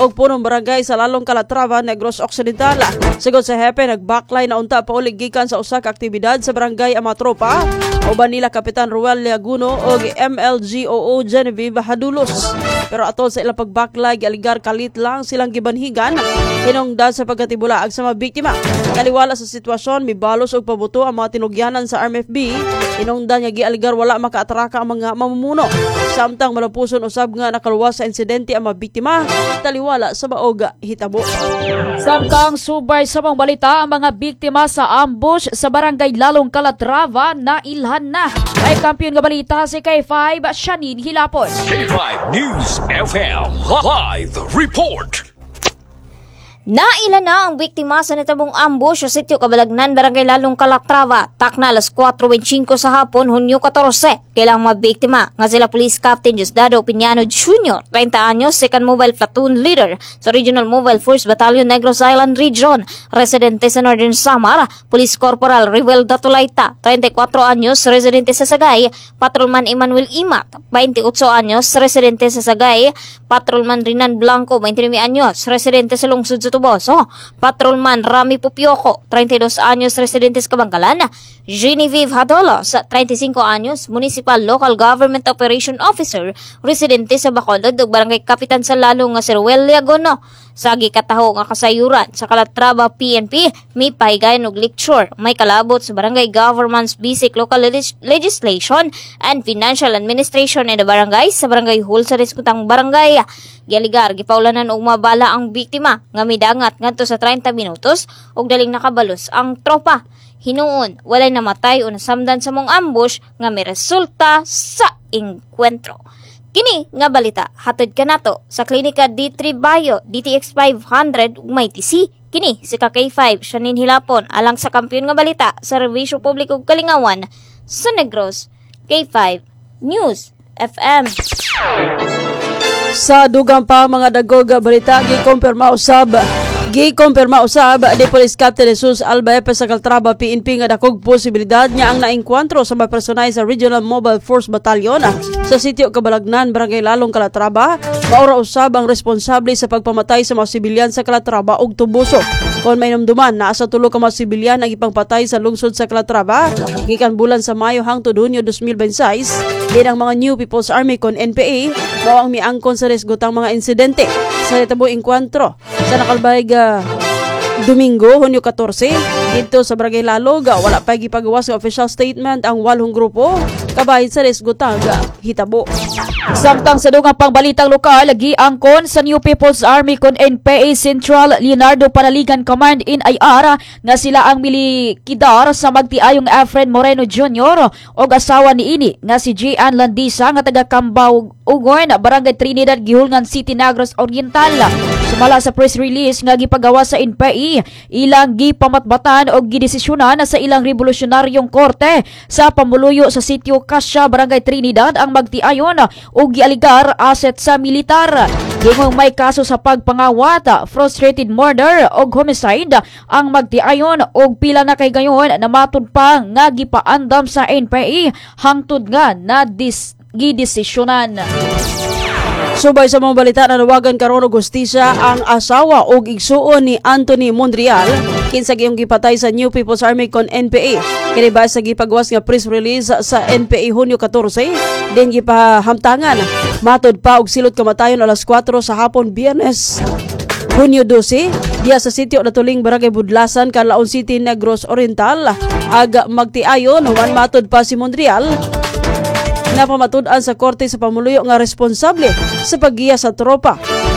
og punong barangay sa Lalong Calatrava, Negros Occidental. Sigod sa hepe, nag-backline na unta pa ulig gikan sa usa ka aktibidad sa barangay ang mga tropa. Uban nila Kapitan Ruel Liaguno og MLGOO Genevieve Hadulos. Pero atol sa ilang pag-backline, aligar kalit lang silang gibanhigan. Hinungdan sa pagkatibulaag sa mga biktima. Taliwala sa sitwasyon, mibalos og pabuto ang mga tinugyanan sa RMFB. Hinungdan niya gialigar wala makaatraka ang mga mamumuno. Samtang malapuson usab nga nakaluwas sa insidente ang mga biktima. Taliwala sa maoga hitabo. Samtang subay sa mga balita, ang mga biktima sa ambush sa barangay Lalong Calatrava na ilhan na. Ay kampiyon nga balita si K5 Shanin Hilapon. K5 News FM Live Report. Naila na ang biktima sa natabong ambush sa sitio Kabalagnan, barangay Lalong Calatrava. Takna alas 4:25 sa hapon, Hunyo 14. Kailang mga biktima nga sila Police Captain Diosdado Piñano Jr., 30 anyos, 2nd Mobile Platoon Leader sa Regional Mobile Force Battalion Negros Island Region, residente sa Northern Samar. Police Corporal Rivel Datulaita, 34 anyos, residente sa Sagay. Patrolman Emmanuel Imat, 28 anyos, residente sa Sagay. Patrolman Rinan Blanco, 29 anyos, residente sa Lungsod sa Tuboso. Patrolman Rami Pupioco, 32 anyos, residente sa Kabangkalan. Genevieve Hadolos, 35 anyos, Municipal Local Government Operation Officer, residente sa Bacolod, ug barangay kapitan sa Lalong nga Ruel Liagono. Sa gikataho nga kasayuran sa Calatrava PNP, may pahigayon og lecture, may kalabot sa Barangay Government's Basic Local Legislation and Financial Administration in the barangay sa Barangay Hall sa diskutang barangay. Gialigar gipaulanan og mabala ang biktima nga midangat ngadto sa 30 minutos og daling nakabalos ang tropa. Hinuon walay namatay o nasamdan sa mong ambush nga may resulta sa engkwentro. Kini nga balita hatod kanato sa Klinika D3 Bio DTX 500 ug may TC. Kini si K5 Shanin Hilapon alang sa kampiyon nga balita sa Serbisyo Publiko ug Kalingawan sa Negros. K5 News FM. Sa dugang pa mga dagog balita, gikumpirma usab ni Police Captain Jesus Albaepe sa Calatrava PNP nga dakog posibilidad niya ang naengkwentro sa mga personay sa Regional Mobile Force Battalion sa sitio Kabalagnan, barangay Lalong Calatrava. Maura usab ang responsable sa pagpamatay sa mga sibilyan sa Calatrava ug Tubuso. Kon may namduman na sa tulo ka mga sibilyan ang ipangpatay sa lungsod sa Calatrava gikan bulan sa Mayo hangtod Hunyo 2026. Din ang mga New People's Army kon NPA mao ang miangkon sa resgotang mga insidente sa natabong engkwentro sa nakalbayag Domingo, Hunyo 14, dito sa Barangay Lalog. Wala pa gipagawas ng official statement ang 8 grupo kabahin sa resgotang hitabo. Samtang sa dugang pangbalitang lokal, giangkon sa New People's Army kon NPA Central Leonardo Panaligan Command in IR nga sila ang milikidar sa magtiayong Efren Moreno Jr. o asawa ni ini nga si Gian Landisa nga taga Cambao Ugon, Barangay Trinidad, Gihulngan City, Negros Oriental. Sumala sa press release nga gipagawa sa NPA, ilang gipamatbatan o gidesisyonan sa ilang revolusyonaryong korte sa pamuluyo sa sitio Kasya, Barangay Trinidad ang magtiayon o gialigar asset sa militar. Gingong may kaso sa pagpangawat, frustrated murder o homicide ang magtiayon o pila na kay gayon na matud pa nga gipaandam sa NPA hangtod nga na gidesisyonan. Subay sa mga balita, nanawagan karon og hustisya ang asawa og igsuon ni Anthony Mondrial kinsa giyong gipatay sa New People's Army kon NPA. Kini ba sa gipagawas nga press release sa NPA Hunyo 14, din gipahamtangan matud pa og silot kamatayon alas 4 sa hapon Biyernes Hunyo 12 diya sa sitio Natuling, Barangay Budlasan, Canlaon City, Negros Oriental. Aga magtiayon human matud pa si Mondrial na pamatud-an sa korte sa pamuluyo nga responsable sa paggiya sa tropa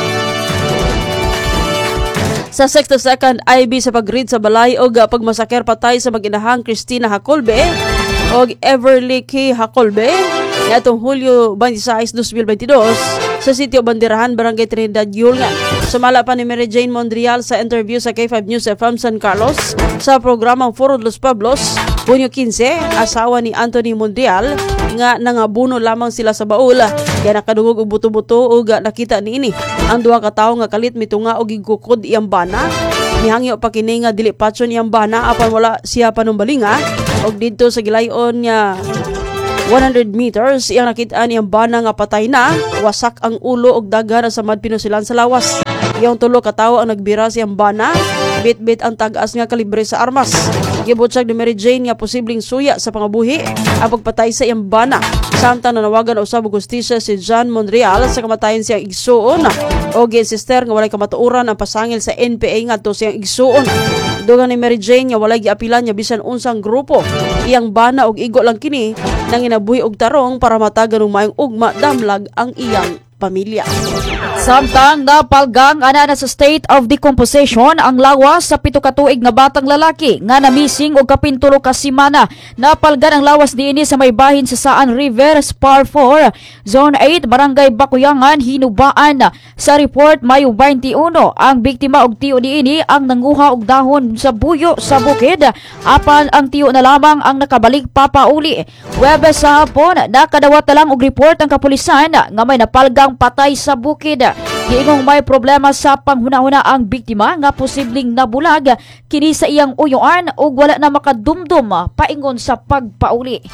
sa 62nd IB sa pagread sa balay o pagmasaker patay sa mag-inahang Christina Hacolbe o Everly K. Hacolbe natong Hulyo 26, 2022 sa sitio Bandirahan, Barangay Trinidad, Gihulngan. Sumala pa ni Mary Jane Mondrial sa interview sa K5 News FM San Carlos sa programang Foro de los Pueblos Hunyo 15, asawa ni Anthony Mondrial nga nangabuno lamang sila sa baul kaya nakadungog og buto-buto ug nakita niini ang duha ka tawo nga kalit mitunga og gigukod iyang bana. Mihangyo pa kini nga dili patson iyang bana apan wala siya panumbalinga og didto sa gilayon niya 100 meters iyang nakita niyang bana nga patay na, wasak ang ulo og daghan sa madpinusilan sa lawas. Iyang tulo ka tawo ang nagbira siyang bana, bit-bit ang tag-as nga kalibre sa armas. Gibutsag ni Mary Jane nga posibleng suya sa pangabuhi ang pagpatay sa iyang bana. Samtang nanawagan usab og hustisya si John Monreal sa kamatayon siyang igsuon o gi-insister nga walay kamatuoran ang pasangil sa NPA ngadto siyang igsuon. Dugang ni Mary Jane nga walay giapilan niya bisan unsang grupo. Iyang bana og igo lang kini nang inabuhi og tarong para matagan og maayong ugma damlag ang iyang pamilya. Samtang napalgang ana na sa state of decomposition ang lawas sa 7 ka tuig nga batang lalaki nga namising og kapintulo ka semana. Napalgan ang lawas diini sa may bahin sa Saan River, Spar 4, Zone 8, Barangay Bakuyangan, Hinubaan. Sa report Mayo 21, ang biktima og tiyo diini ang nanguha og dahon sa buyo sa bukid apan ang tiyo na lamang ang nakabalik papauli. Webes sa hapon nakadawat na lang og report ang kapulisan nga may napalgang patay sa bukid. Giingong may problema sa panghuna-huna ang biktima nga posibleng nabulag kini sa iyang uyoan ug wala na makadumdum paingon sa pagpauli.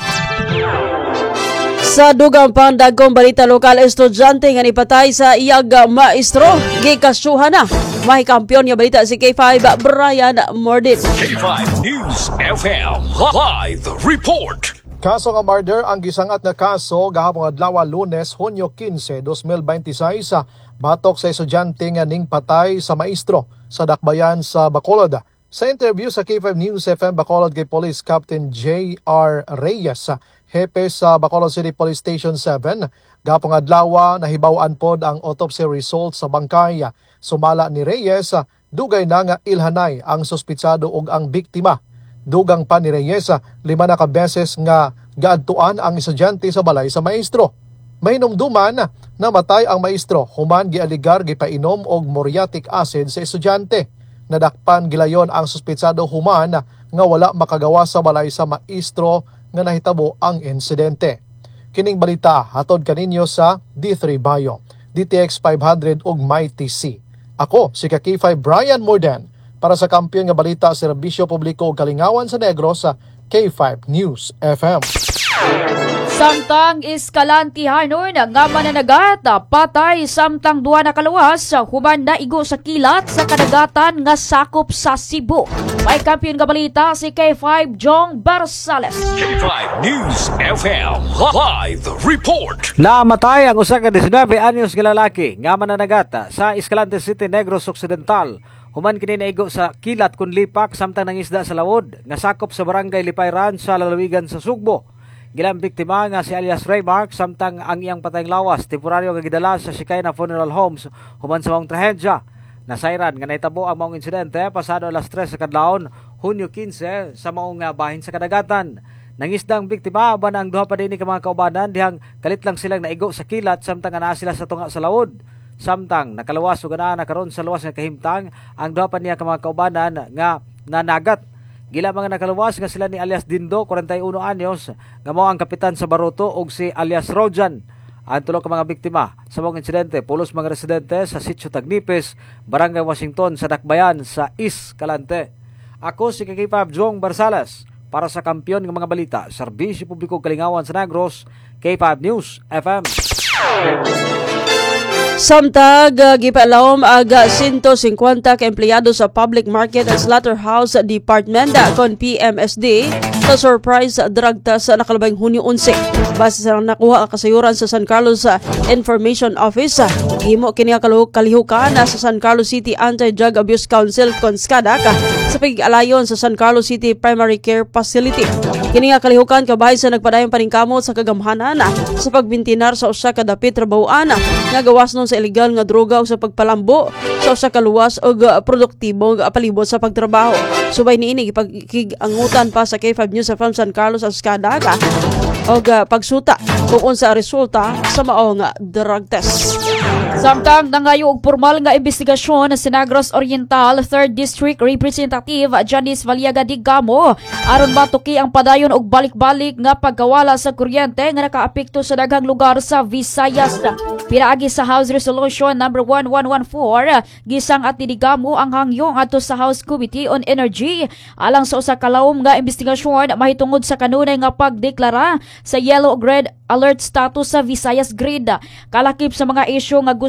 Sa dugang pang dagkong balita lokal, estudyante nga nipatay sa iyag maestro gikasyuhan na. May kampiyon nga balita si K5 Brian Mordin. K5 News FM Live Report. Kaso nga murder ang gisangat na kaso gahapon adlaw Lunes, Hunyo 15, 2026 batok sa estudyante nga ning patay sa maestro sa dakbayan sa Bacolod. Sa interview sa K5 News FM Bacolod kay Police Captain J.R. Reyes, hepe sa Bacolod City Police Station 7, gahapon adlaw nahibaw-an pod ang autopsy result sa bangkay. Sumala ni Reyes, dugay na nga ilhanay ang suspitsado ug ang biktima. Dugang pa ni Reyes, 5 na ka beses nga gaadtuan ang estudyante sa balay sa maestro. May hinumduman na namatay ang maestro human gialigar gipainom og muriatic acid sa estudyante. Nadakpan gilayon ang suspitsado human nga wala makagawa sa balay sa maestro nga nahitabo ang insidente. Kining balita hatod kaninyo sa D3 Bayo, DTX 500 ug My TC. Ako si K5 Brian Morden para sa kampiyon nga balita sa serbisyo publiko ug kalingawan sa Negros sa K5 News FM. Samtang iskalantihanon nga mananagat patay samtang duha na kaluwas human na igo sa kilat sa kadagatan nga sakop sa Cebu. May kampiyon nga balita si K5 Jong Barsales. K5 News FM Live Report. Namatay ang usa ka 19 anyos nga lalaki nga mananagat sa Escalante City, Negros Occidental. Human kini naigo sa kilat kun lipak samtang nangisda sa lawod nga sakop sa barangay Lipayran sa lalawigan sa Sugbo. Gilang biktima nga si alias Raymark samtang ang iyang patayng lawas temporaryo nga gidala sa Shikaina Funeral Homes human sa maong trahedya. Nasayran nga nahitabo ang maong insidente pasado alas 3 sa kadlawon, Hunyo 15 sa maong bahin sa kadagatan. Nangisda ang biktima aban ang duha pa dinhi ka mga kaubanan dihang kalit lang silang naigo sa kilat samtang anaa sila sa tunga sa lawod. Samtang nakalawas ug anaa na karon sa luwas nga kahimtang ang duha pa niya ka mga kaubanan nga nanagat. Gila mga nakaluwas nga sila ni alias Dindo, 41 anyos, nga mao ang kapitan sa Baruto ug si alias Rojan. Ang tulo ka mga biktima sa mga insidente pulos mga residente sa Sitio Tagnipis, Barangay Washington sa Dakbayan sa Escalante. Ako si K5 Jong Barsales para sa kampiyon ng mga balita, serbisyo publiko kalingawan sa Negros, K5 News FM. Samtag gipalawom aga 150 ka empleyado sa Public Market and Slaughterhouse Department kon PMSD sa surprise drug test sa nakalabing Hunyo 11. Base sa nakuha ang kasayuran sa San Carlos Information Office, himo kini kalihukan sa San Carlos City Anti-Drug Abuse Council kon SCADAC sa pag-alayon sa San Carlos City Primary Care Facility. Kini nga kalihukan kabahay sa nagpadayong paningkamot sa kagamhanan sa pagbintinar sa usa ka dapit trabahoan nga gawas nun sa illegal nga droga o sa pagpalambo sa usa ka luwas o produktibo nga palibot sa pagtrabaho. Subay niini gipag-angutan pa sa K5 News from San Carlos ang SCADAC o pagsuta kung unsa resulta sa maong drug test. Samtang nangayo og formal nga investigasyon sa Negros Oriental 3rd District Representative Janice Valiaga Digamo aron matuki ang padayon og balik-balik nga pagkawala sa kuryente nga nakaapekto sa daghang lugar sa Visayas. Pinaagi sa House Resolution number 1114, gisang at Digamo ang hangyong ato sa House Committee on Energy alang sa usa ka lawom nga investigasyon mahitungod sa kanunay nga pagdeklara sa yellow red alert status sa Visayas Grid. Kalakip sa mga isyu nga gusto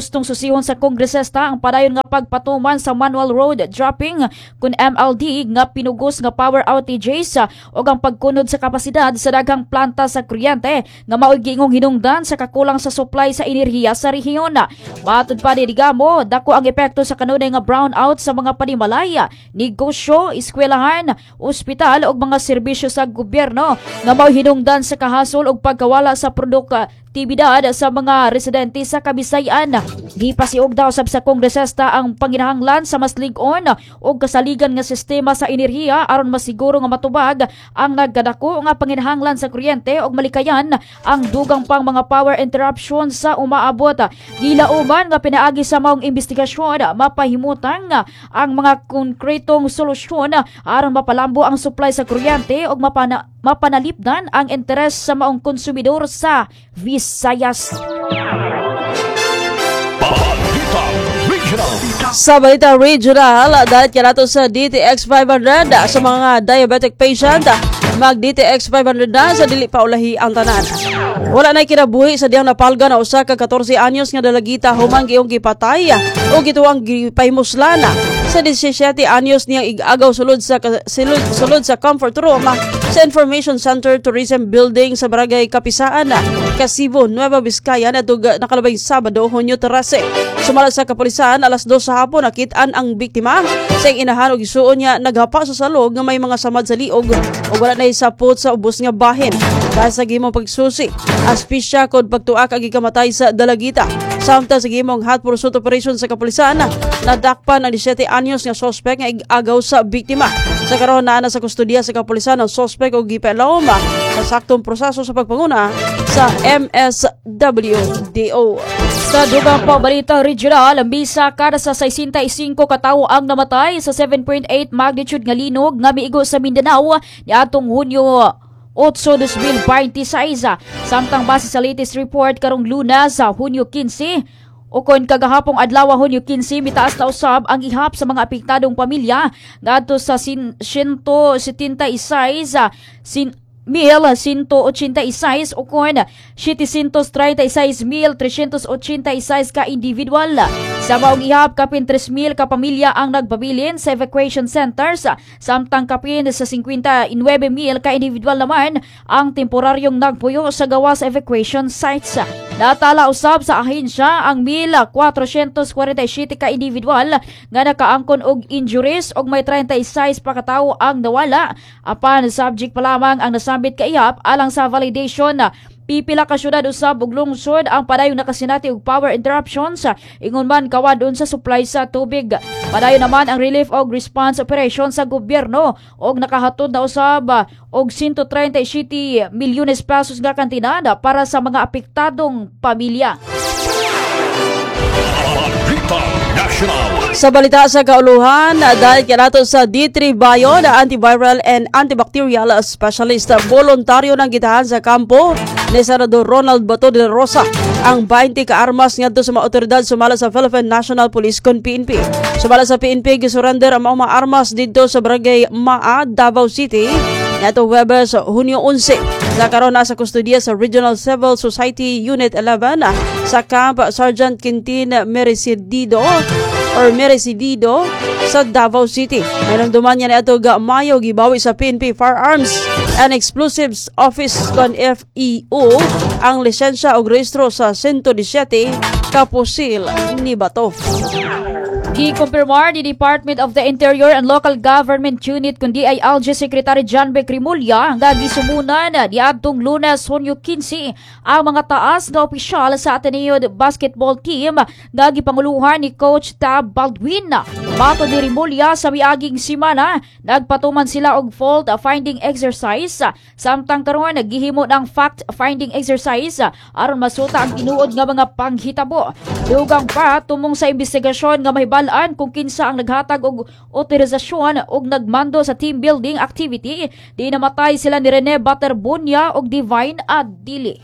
gustong susihon sa kongresista ang padayon nga pagpatuman sa manual road dropping kun MLD nga pinugos nga power outages o ang pagkunod sa kapasidad sa daghang planta sa kuryente nga mao'y giingong hinungdan sa kakulang sa supply sa enerhiya sa rehiyon. Matod pa ni Digamo, dako ang epekto sa kanunay nga brownout sa mga panimalaya, negosyo, eskwelahan, ospital ug mga serbisyo sa gobyerno nga mao'y hinungdan sa kahasol ug pagkawala sa produktibidad sa mga residente sa Kabisayan. Gipasiog daw sab sa kongresista ang panginahanglan sa mas lig-on ug kasaligan nga sistema sa enerhiya aron masiguro nga matubag ang nagkadako nga panginahanglan sa kuryente ug malikayan ang dugang pang mga power interruption sa umaabot. Gilauman nga pinaagi sa maong investigasyon mapahimutang ang mga konkretong solusyon aron mapalambo ang supply sa kuryente ug mapanalipdan ang interes sa maong konsumidor sa Visayas. Sa balita regional, dahil kanato sa DTX 500 sa mga diabetic patient, mag DTX 500 na sa dili pa ulahi ang tanan. Wala na kinabuhi sa diyang napalga na usa ka 14 anyos nga dalagita humang giyong gipatay o gituwang gipahimuslana sa 17 anyos niyang igagaw sulod sa comfort room sa Information Center Tourism Building sa Barangay Kapisaan, Casibo, Nueva Vizcaya na nakalabay Sabado, Hunyo 13. Sumala sa kapulisan, alas 2 sa hapon nakitaan ang biktima sa inahan og isuon niya naghapa sa salog nga may mga samad sa liog o wala na isapot sa ubos nga bahin. Dahil sa gimong pagsusi, aspisya kod pagtuak ang ikamatay sa dalagita. Samtang sa gimong hot pursuit operation sa kapulisan, nadakpan ang 17 anyos nga suspect nga igagaw sa biktima. Sa karon na sa kustodiya sa kapulisan ang suspect og gipelawom sa saktong proseso sa pagpanguna sa MSWDO. Sa dugang pabalita regional, ang bisa kada sa 65 katawo ang namatay sa 7.8 magnitude nga linog nga miigo sa Mindanao niadtong Hunyo 8, 2026. Samtang base sa latest report karong Lunes sa Hunyo 15, o kon kagahapong adlaw Hunyo 15, mitaas na usab ang ihap sa mga apektadong pamilya ngadto sa 1,186 o kon 736,386 ka individual. Sa maong ihap, kapin 3,000 ka pamilya ang nagpabilin sa evacuation centers, samtang kapin sa 59,000 ka individual naman ang temporaryong nagpuyo sa gawa sa evacuation sites. Natala usab sa ahensya ang 1,447 ka individual nga nakaangkon og injuries og may 36 pa ka tawo ang nawala. Apan subject pa lamang ang nasambit ka ihap alang sa validation. Pipila ka syudad usab ug lungsod ang padayong nakasinati og power interruptions ingon man kawadon sa supply sa tubig. Padayon naman ang relief og response operation sa gobyerno og nakahatod na usab og 137 milyones pesos nga kantidad para sa mga apektadong pamilya. Sa balita sa kauluhan, dahil kanato sa D3 Bio na antiviral and antibacterial specialist, voluntaryo ng gitahan sa kampo ni Senador Ronald Bato de la Rosa ang 20 ka armas ngadto sa mga otoridad sumala sa Philippine National Police kon PNP. Sumala sa PNP gisurrender ang mga armas didto sa Barangay Maa, Davao City ngadto Huwebes, Hunyo 11. Sa karon sa kustodiya sa Regional Civil Society Unit 11 sa Camp Sergeant Quintin Merecidido sa Davao City. Naramdaman niya na ito Mayo gibawi sa PNP Firearms and Explosives Office kon FEO ang lisensya o rehistro sa 117 kapusil ni Bato. Gikumpirmar ni Department of the Interior and Local Government Unit kundi ay DILG Secretary John Beck Rimulya nga gisumunan niadtong Lunes, Hunyo 15 ang mga taas na opisyal sa Ateneo Basketball Team nga gipanguluhan ni Coach Tab Baldwin. Bato ni Rimulya sa miaging simana, nagpatuman sila og fault finding exercise samtang karon naghihimo ng fact finding exercise aron masuta ang tinuod nga mga panghitabo. Dugang pa tumong sa investigasyon nga mahibalaan kung kinsa ang naghatag og otorisasyon og nagmando sa team building activity. Di namatay sila ni Rene Baterbunya og Divine Adili.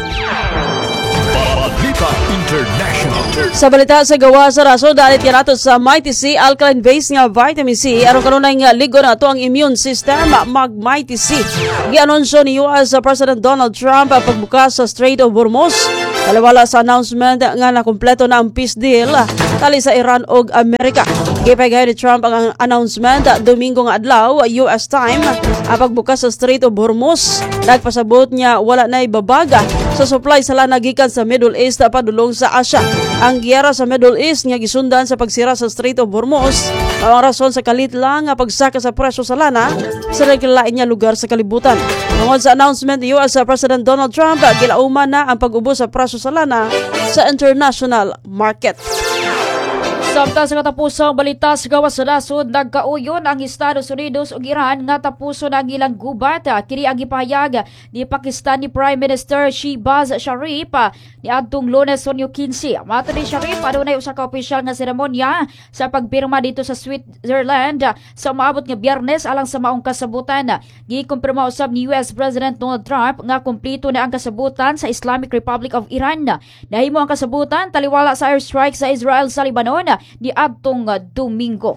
Sa balita sa gawa sa raso, dahil kanato sa Mighty C alkaline base nga vitamin C aron kanunay nga ligo na ito ang immune system mag Mighty C. Gianunsyo ni US President Donald Trump ang pagbukas sa Strait of Hormuz Taliwala sa announcement nga nakumpleto na ang peace deal tali sa Iran ug Amerika. Gipay ni Trump ang announcement Domingo nga adlaw US time ang pagbukas sa Strait of Hormuz. Nagpasabot niya wala na ibabaga sa supply sa lana gikan sa Middle East padulong sa Asia. Ang giyera sa Middle East nga gisundan sa pagsira sa Strait of Hormuz ang rason sa kalit lang nga pagsaka sa presyo sa lana sa nagkalain niya lugar sa kalibutan. Tungod sa announcement ni US President Donald Trump, gilauman na ang pag-ubos sa presyo sa lana sa international market. Samtang sa katapusang balita sa gawas sa nasod, nagkauyon ang Estados Unidos ug Iran nga tapuso na ang ilang gubat. Kini ang gipahayag ni Pakistani Prime Minister Shehbaz Sharif ni adtong Lunes, Hunyo 15. Mato ni Sharif, adunay usa ka opisyal nga seremonya sa pagpirma dito sa Switzerland sa maabot nga Biyernes alang sa maong kasabutan. Gikumpirma usab ni US President Donald Trump nga kumpleto na ang kasabutan sa Islamic Republic of Iran. Nahimo ang kasabutan taliwala sa airstrike sa Israel sa Lebanon di adtong Domingo.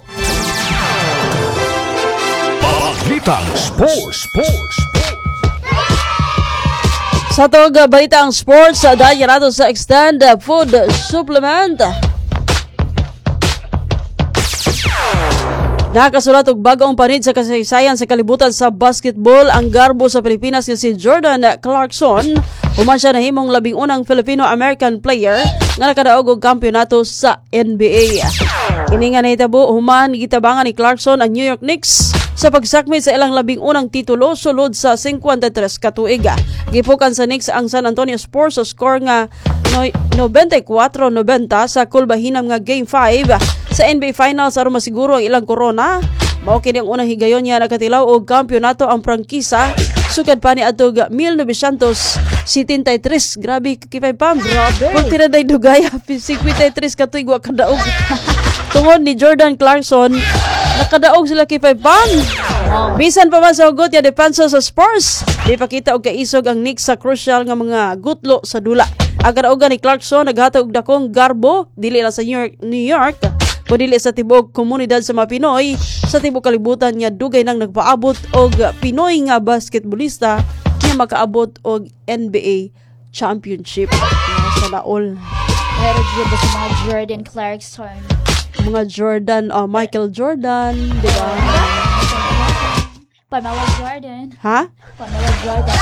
Balitang Sports. Sa tog balita ang sports, dahil nato sa Extend Food Supplement. Nakasulat og bagong panid sa kasaysayan sa kalibutan sa basketball ang garbo sa Pilipinas nga si Jordan Clarkson. Human siya nahimong labing unang Filipino-American player nga nakadaog og kampeonato sa NBA. Kini nga nahitabo human gitabangan ni Clarkson ang New York Knicks sa pagsakmit sa ilang labing unang titulo sulod sa 53 ka tuig. Gipukan sa Knicks ang San Antonio Spurs sa score nga 94-90 sa kulbahinam nga Game 5 sa NBA Finals aron masiguro ang ilang korona. Mao kini ang unang higayon niya nakatilaw og kampeonato ang prangkisa sukad pa ni atog 1973. Grabe kipay pam. Kung tinaday dugay 53 ka tuig wa kadaog. Tungod ni Jordan Clarkson nakadaog sila kipay pam. Bisan pa man sa hugot ya depensa sa Spurs, di pakita og kaisog ang Knicks sa crucial nga mga gutlo sa dula. Ang kadaogan ni Clarkson naghatag og dakong garbo dili lang sa New York kundi sa tibok komunidad sa mga Pinoy sa tibok kalibutan nga dugay nang nagpaabot og Pinoy nga basketballista nga makaabot og NBA championship sa daol. Meron dyan ba sa mga Jordan Clarkson? Mga Jordan, Michael Jordan, di ba? Pamela Jordan. Ha? Pamela Jordan.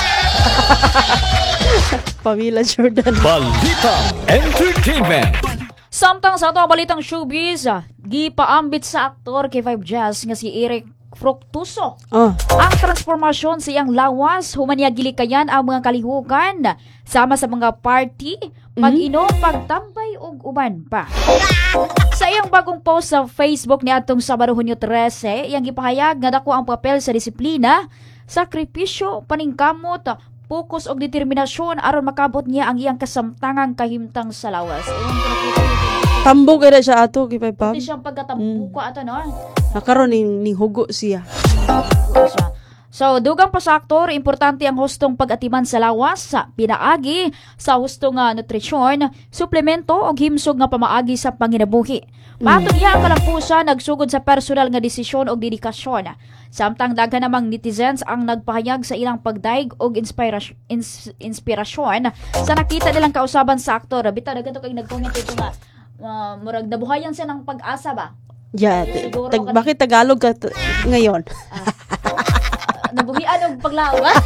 Pamela Jordan. Balitang Entertainment. Samtang sa ato ang balitang showbiz, gipaambit sa aktor kay 5 Jazz nga si Eric Fructuoso. Ang transformasyon sa iyang lawas, human niya gilikayan ang mga kalihukan sama sa mga party, pag-inom, pagtambay ug uban pa. Sa iyang bagong post sa Facebook ni atong Sabado, Hunyo 13, iyang gipahayag nga dako ang papel sa disiplina, sakripisyo, paningkamot, fokus og determinasyon aron makabot niya ang iyang kasamtangang kahimtang sa lawas. Tambog na siya ato kay Pam. Ito siyang pagkatambuko ato no. Nakaroon ning hugo siya. So, dugang pa sa aktor, importante ang hustong pag-atiman sa lawas, sa pinaagi, sa hustong nutrisyon, suplemento o himsog nga pamaagi sa panginabuhi. Matong iya ang kalampusan, nagsugod sa personal nga desisyon o dedikasyon. Samtang daghan namang netizens ang nagpahayag sa ilang pagdaig o inspirasyon sa nakita nilang kausaban sa aktor. Bitaw, nagkanto kayong nag-comment ito nga, murag nabuhayan siya ng pag-asa ba? Yeah, bakit Tagalog ka ngayon? Nabuhian og paglaom ba?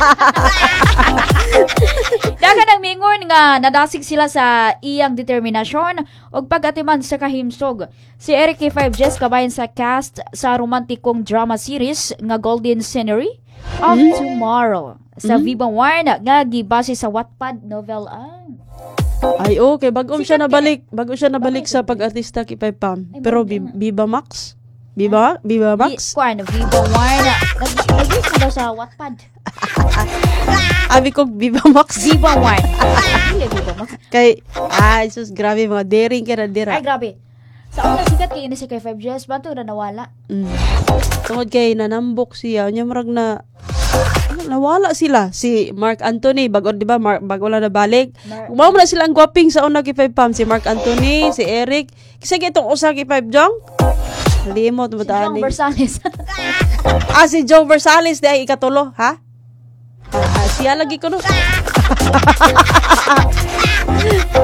Dagan ang mingon nga nadasig sila sa iyang determinasyon og pag-atiman sa kahimsog. Si Eric K5 Jess kabayan sa cast sa romantikong drama series nga Golden Scenery of Tomorrow sa Viva One nga gibase sa Wattpad novel. Ay, okay. Bago siya nabalik sa pag-artista kay Pam. Pero Viva Max? Viva Max? Viva One. Nag-release na daw sa Wattpad. Abi ko Viva Max. Viva One. Viva Max. Kay, sus, grabe mga daring ka na dira. Ay, grabe. Sa una sikat kay ini si K5 Jess, bato na nawala. Tungod kay nanambok siya, nya marag na nawala sila. Si Mark Anthony, bago, di ba, bago wala na balik. Umaw mo na sila ang gwaping sa una kay 5 Pam. Si Mark Anthony, si Eric. Kasi itong usa kay 5 Jong. Limot mo Si John Versailles. Si Joe Versailles di ay ikatulo, ha? Siya lagi ko no.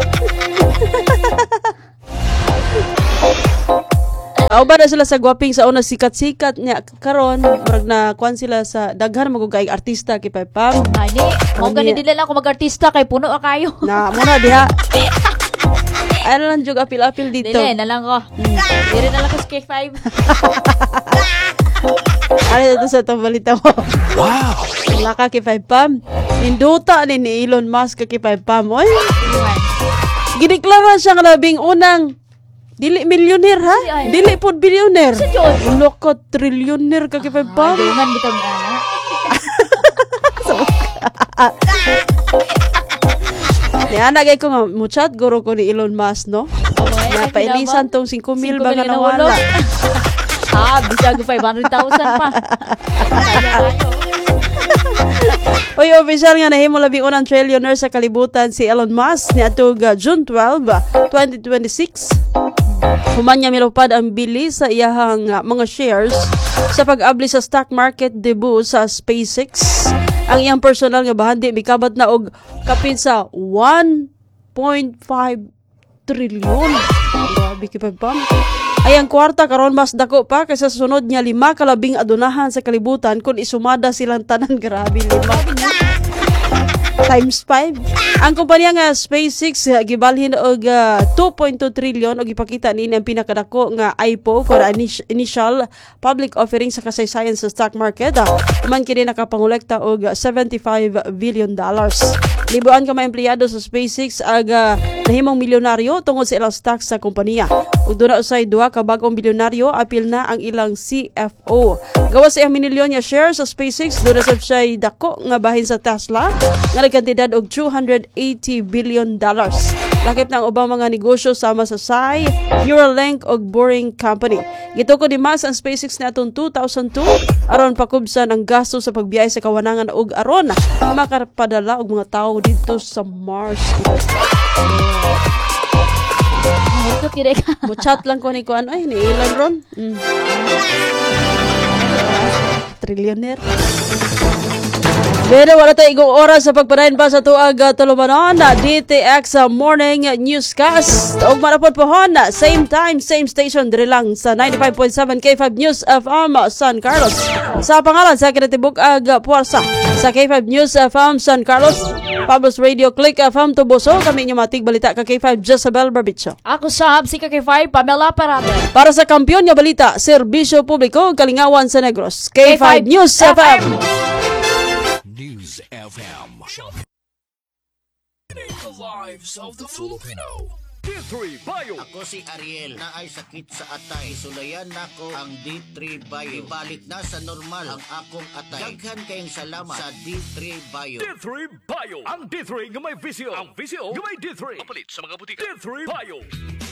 Kauban na sila sa gwaping sa una sikat-sikat niya karon murag na kuan sila sa daghan magugay artista kay Pam. Ani, mo gani dili lang ako mag-artista kay puno kayo. Na muna diha. Ano lang jug apil-apil dito. Dili na lang ko. Dili na lang ko sa K5. Ano ito sa itong balita mo? Wow! Wala ka kay Pam. Ninduta ni Elon Musk kay Pam. Oy! Giniklara siya nga labing unang dili milyonер ha? Ay. Dili po bilyoner. Sa Diyos. Ulo ka trilyonер ka kay Pam. Dungan bitaw ni ana. Niana gay ko nga muchat guro ko ni Elon Musk no. Na pailisan tong 5,000 ba nga nawala. Bisa ko 500,000 pa. Oy, official nga nahimo labing unang trillionaire sa kalibutan si Elon Musk ni atog June 12, 2026. Human niya milupad ang bili sa iyahang mga shares sa pag-abli sa stock market debut sa SpaceX. Ang iyang personal nga bahandi mikabat na og kapin sa 1.5 trilyon. Grabe kay Pam. Ay ang kwarta karon mas dako pa kaysa sunod niya 5 kalabing adunahan sa kalibutan kung isumada silang tanan. Grabe 5 times 5. Ang kumpanya nga SpaceX gibalhin og 2.2 trilyon og ipakita ni ang pinakadako nga IPO for initial public offering sa kasaysayan sa stock market. Man kini nakapangolekta og $75 billion. Libuan ka mga empleyado sa SpaceX aga nahimong milyonaryo tungod sa ilang stocks sa kompanya. Ug doon na usay 2 ka bagong milyonaryo apil na ang ilang CFO. Gawas sa 1 milyon nga shares sa SpaceX doon na sab siya dako nga bahin sa Tesla nga nagkantidad og $280 billion. Lakip ng ubang mga negosyo sama sa SAI, Neuralink og Boring Company. Gitukod ni Musk ang SpaceX na atong 2002 aron pakubsan ang gasto sa pagbiyahe sa kawanangan og aron makapadala og mga tao dito sa Mars. Ito kire ka. Muchat lang ko ni kuan ay ni Elon ron. Trillionaire. Pero wala tayo igong oras sa pagpadayon pa sa tuag tulumanon na DTX Morning Newscast. Ug marapod pohon same time, same station diri lang sa 95.7 K5 News FM San Carlos. Sa pangalan sa kinatibuk puwersa sa K5 News FM San Carlos, Pablos Radio Click FM Tuboso, kami inyo matig balita ka K5 Jezabel Barbicho. Ako sa si K5 Pamela Parada. Para sa kampiyon nga balita, serbisyo publiko kalingawan sa Negros. K5 News FM. News FM. The lives of the Filipino. D3 Bio. Ako si Ariel na ay sakit sa atay. Sulayan nako ang D3 Bio. Ibalik na sa normal ang akong atay. Daghan kayong salamat sa D3 Bio. D3 Bio. Ang D3 nga may visyo. Ang visyo nga may D3. Kapalit sa mga butika. D3 Bio.